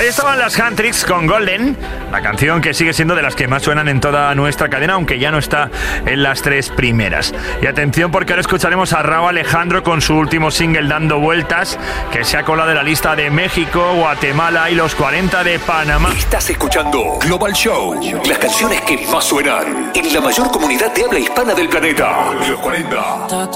Ahí estaban las Handtricks con Golden, la canción que sigue siendo de las que más suenan en toda nuestra cadena, aunque ya no está en las 3 primeras. Y atención, porque ahora escucharemos a Rauw Alejandro con su último single Dando Vueltas, que se ha colado en la lista de México, Guatemala y los 40 de Panamá. Estás escuchando Global Show, las canciones que más suenan en la mayor comunidad de habla hispana del planeta. Los 40.